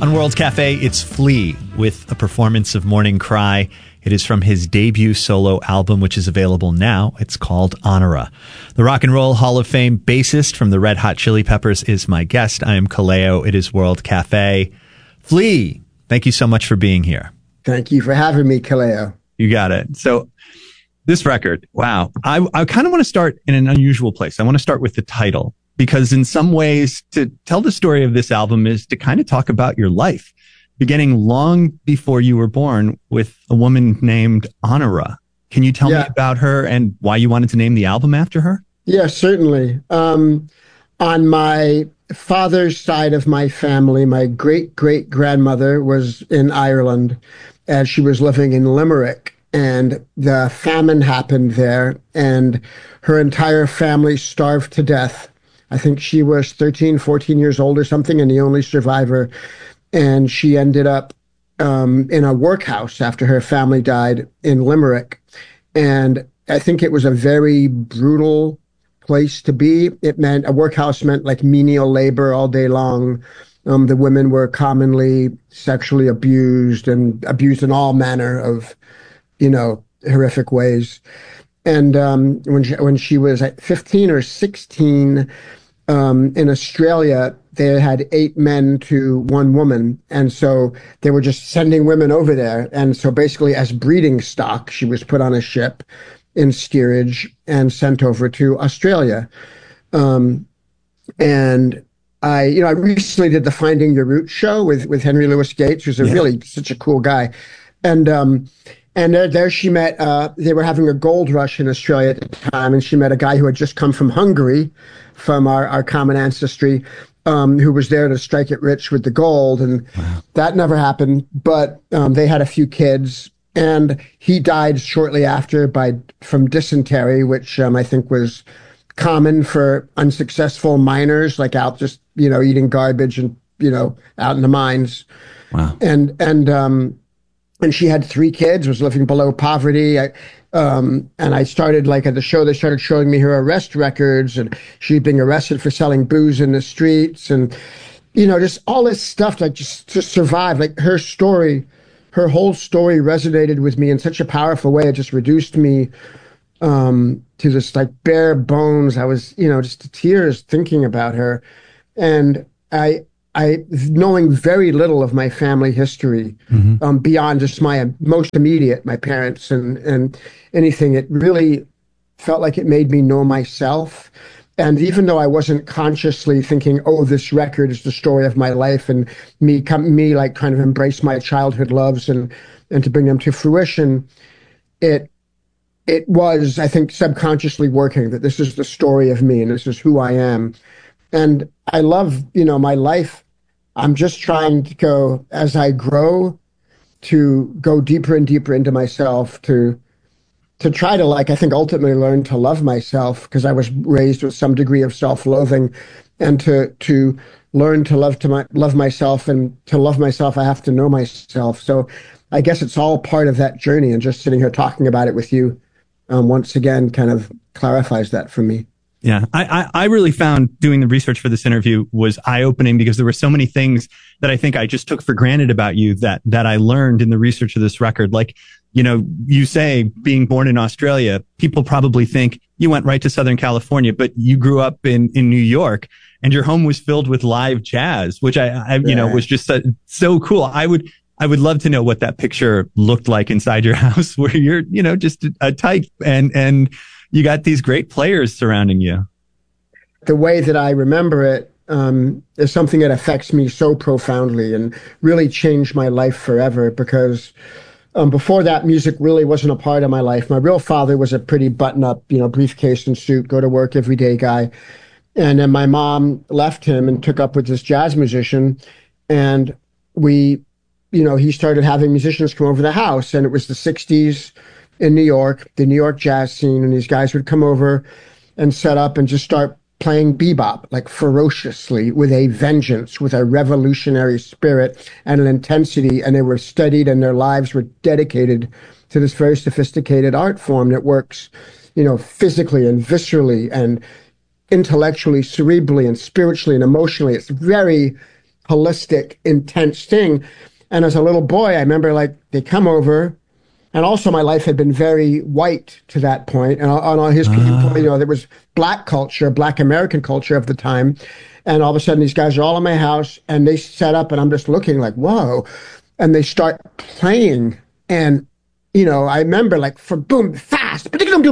On World Cafe, it's Flea with a performance of Morning Cry. It is from his debut solo album, which is available now. It's called Honora. The Rock and Roll Hall of Fame bassist from the Red Hot Chili Peppers is my guest. I am Kaleo. It is World Cafe. Flea, thank you so much for being here. Thank you for having me, Kaleo. You got it. So this record, wow. I kind of want to start in an unusual place. I want to start with the title, because in some ways to tell the story of this album is to kind of talk about your life, beginning long before you were born with a woman named Honora. Can you tell me about her and why you wanted to name the album after her? Yeah, certainly. On my father's side of my family, my great-great-grandmother was in Ireland, and she was living in Limerick, and the famine happened there, and her entire family starved to death. I think she was 13, 14 years old or something, and the only survivor. And she ended up in a workhouse after her family died in Limerick. And I think it was a very brutal place to be. A workhouse meant like menial labor all day long. The women were commonly sexually abused and abused in all manner of, horrific ways. And when she was 15 or 16, in Australia, they had 8 men to 1 woman. And so they were just sending women over there. And so basically as breeding stock, she was put on a ship in steerage and sent over to Australia. And I recently did the Finding Your Roots show with Henry Louis Gates, who's really such a cool guy. And there she met, they were having a gold rush in Australia at the time, and she met a guy who had just come from Hungary, from our common ancestry, who was there to strike it rich with the gold. And that never happened, but they had a few kids, and he died shortly after from dysentery, which I think was common for unsuccessful miners, like out just, eating garbage and, out in the mines. Wow. And she had 3 kids, was living below poverty. And I started, at the show, they started showing me her arrest records, and she'd been arrested for selling booze in the streets, and, just all this stuff, just to survive. Her story, her whole story resonated with me in such a powerful way. It just reduced me to just bare bones. I was, just to tears thinking about her. And I knowing very little of my family history, beyond just my most immediate, my parents and anything, it really felt like it made me know myself. And even though I wasn't consciously thinking, oh, this record is the story of my life, and me kind of embrace my childhood loves and to bring them to fruition, it was, I think, subconsciously working that this is the story of me and this is who I am. And I love, my life. I'm just trying to go, as I grow, to go deeper and deeper into myself, to try to, I think, ultimately learn to love myself, because I was raised with some degree of self-loathing, and to learn to love myself, and to love myself, I have to know myself. So I guess it's all part of that journey, and just sitting here talking about it with you, once again, kind of clarifies that for me. Yeah, I really found doing the research for this interview was eye-opening, because there were so many things that I think I just took for granted about you that I learned in the research of this record. Like, you say being born in Australia, people probably think you went right to Southern California, but you grew up in New York, and your home was filled with live jazz, which I was just so cool. I would love to know what that picture looked like inside your house, where you're, just a type and you got these great players surrounding you. The way that I remember it is something that affects me so profoundly and really changed my life forever, because before that, music really wasn't a part of my life. My real father was a pretty button-up, briefcase and suit, go to work every day guy. And then my mom left him and took up with this jazz musician. And he started having musicians come over the house. And it was the 60s in New York, the New York jazz scene. And these guys would come over and set up and just start playing bebop, ferociously, with a vengeance, with a revolutionary spirit and an intensity. And they were studied, and their lives were dedicated to this very sophisticated art form that works, physically and viscerally and intellectually, cerebrally and spiritually and emotionally. It's very holistic, intense thing. And as a little boy, I remember like they come over, and also my life had been very white to that point. And on his, there was black culture, black American culture of the time. And all of a sudden, these guys are all in my house, and they set up, and I'm just looking like, whoa. And they start playing, and I remember like for boom, fast,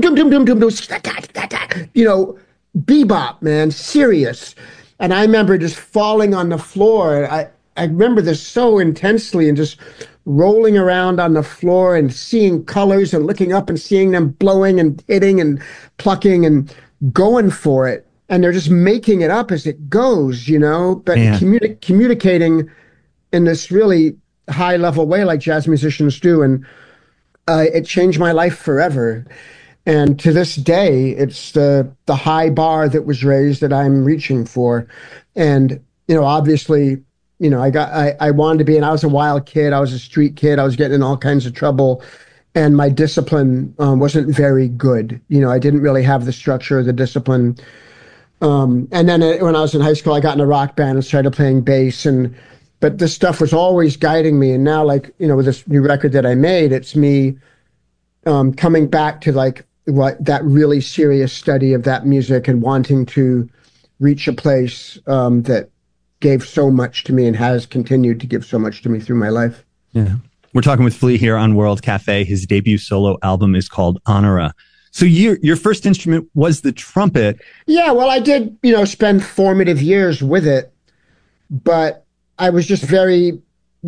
bebop, man, serious. And I remember just falling on the floor. I remember this so intensely and just rolling around on the floor and seeing colors and looking up and seeing them blowing and hitting and plucking and going for it. And they're just making it up as it goes, but communicating in this really high level way like jazz musicians do. And it changed my life forever. And to this day, it's the high bar that was raised that I'm reaching for. And, obviously, I wanted to be, and I was a wild kid. I was a street kid. I was getting in all kinds of trouble. And my discipline wasn't very good. I didn't really have the structure or the discipline. And then when I was in high school, I got in a rock band and started playing bass. But this stuff was always guiding me. And now, like, with this new record that I made, it's me coming back to like that really serious study of that music and wanting to reach a place that gave so much to me and has continued to give so much to me through my life. Yeah. We're talking with Flea here on World Cafe. His debut solo album is called Honora. So your first instrument was the trumpet. Yeah, well, I did, spend formative years with it, but I was just very,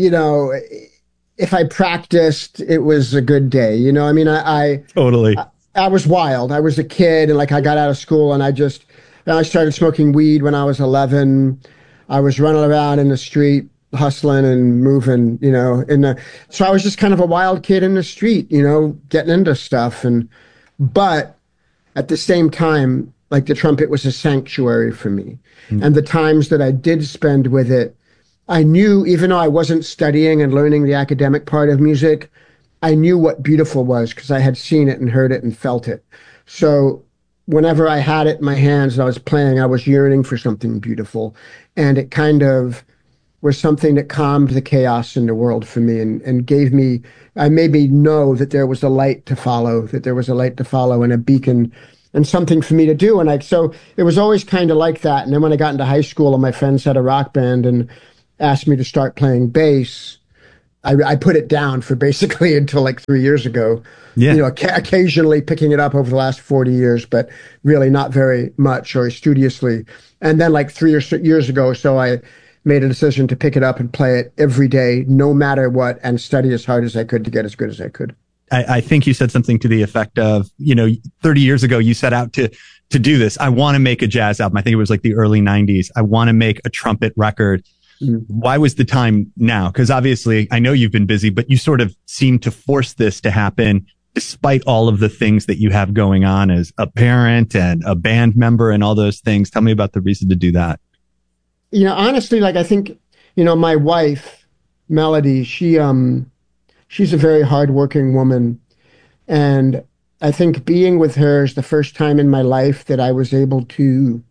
if I practiced, it was a good day. I totally. I was wild. I was a kid, and like I got out of school, and I started smoking weed when I was 11. I was running around in the street, hustling and moving, so I was just kind of a wild kid in the street, getting into stuff. But at the same time, like the trumpet was a sanctuary for me. Mm. And the times that I did spend with it, I knew, even though I wasn't studying and learning the academic part of music, I knew what beautiful was because I had seen it and heard it and felt it. So whenever I had it in my hands and I was playing, I was yearning for something beautiful. And it kind of was something that calmed the chaos in the world for me and gave me, I made me know that there was a light to follow, and a beacon and something for me to do. And so it was always kind of like that. And then when I got into high school and my friends had a rock band and asked me to start playing bass, I put it down for basically until like 3 years ago. Yeah. Occasionally picking it up over the last 40 years, but really not very much or studiously. And then like 3 years ago or so, I made a decision to pick it up and play it every day, no matter what, and study as hard as I could to get as good as I could. I think you said something to the effect of, 30 years ago, you set out to do this. I want to make a jazz album. I think it was like the early 90s. I want to make a trumpet record. Why was the time now? Because obviously I know you've been busy, but you sort of seem to force this to happen despite all of the things that you have going on as a parent and a band member and all those things. Tell me about the reason to do that. Honestly, like I think, my wife, Melody, she's a very hardworking woman. And I think being with her is the first time in my life that I was able to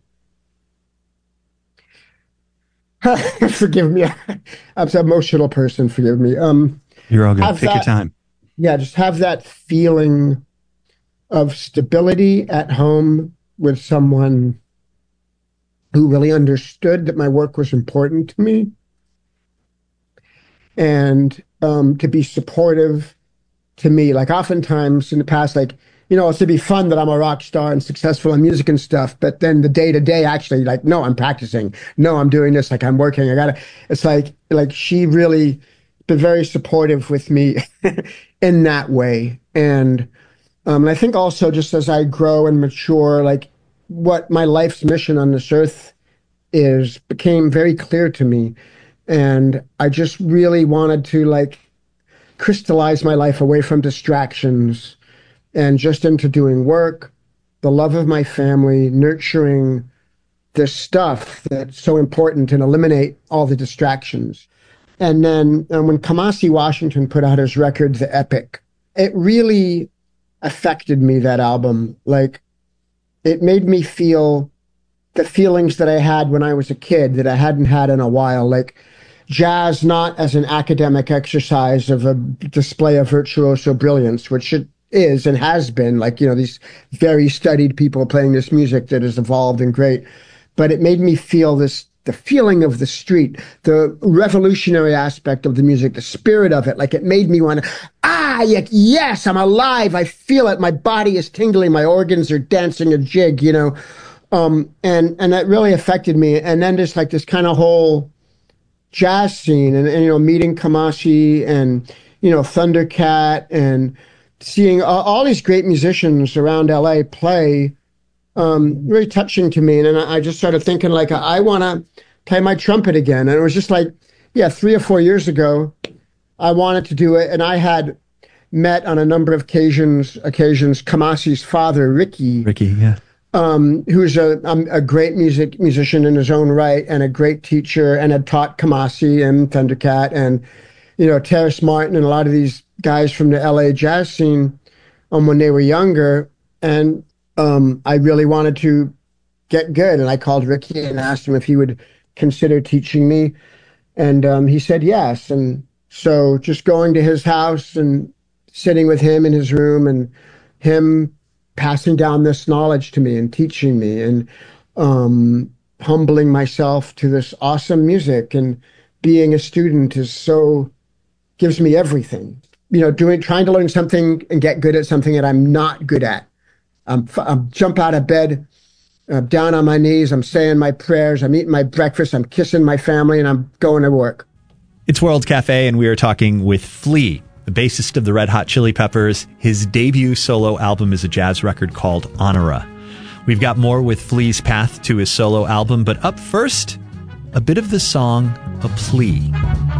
forgive me. I'm an emotional person. Forgive me. You're all good. Take your time. Yeah, just have that feeling of stability at home with someone who really understood that my work was important to me, and to be supportive to me. Like oftentimes in the past, like, it's to be fun that I'm a rock star and successful in music and stuff. But then the day to day, actually, like, no, I'm practicing. No, I'm doing this. Like, I'm working. It's like she really been very supportive with me in that way. And I think also just as I grow and mature, like what my life's mission on this earth is became very clear to me. And I just really wanted to like crystallize my life away from distractions and just into doing work, the love of my family, nurturing this stuff that's so important and eliminate all the distractions. And then when Kamasi Washington put out his record, The Epic, it really affected me, that album. Like, it made me feel the feelings that I had when I was a kid that I hadn't had in a while, like jazz not as an academic exercise of a display of virtuoso brilliance, which it is and has been, like, these very studied people playing this music that has evolved and great. But it made me feel the feeling of the street, the revolutionary aspect of the music, the spirit of it. Like, it made me want to, yes, I'm alive. I feel it. My body is tingling. My organs are dancing a jig, and that really affected me. And then just like this kind of whole jazz scene and meeting Kamasi and, Thundercat and seeing all these great musicians around LA play, really touching to me. And I just started thinking, like, I want to play my trumpet again. And it was just like, 3 or 4 years ago, I wanted to do it. And I had met on a number of occasions Kamasi's father, Ricky. Yeah. Who's a great musician in his own right and a great teacher, and had taught Kamasi and Thundercat and, Terrace Martin and a lot of these guys from the LA jazz scene when they were younger. And I really wanted to get good. And I called Ricky and asked him if he would consider teaching me. And he said yes. And so just going to his house and sitting with him in his room and him passing down this knowledge to me and teaching me and humbling myself to this awesome music and being a student gives me everything. Trying to learn something and get good at something that I'm not good at. I'm jump out of bed, down on my knees, I'm saying my prayers, I'm eating my breakfast, I'm kissing my family, and I'm going to work. It's World Cafe, and we are talking with Flea, the bassist of the Red Hot Chili Peppers. His debut solo album is a jazz record called Honora. We've got more with Flea's path to his solo album, but up first, a bit of the song A Plea.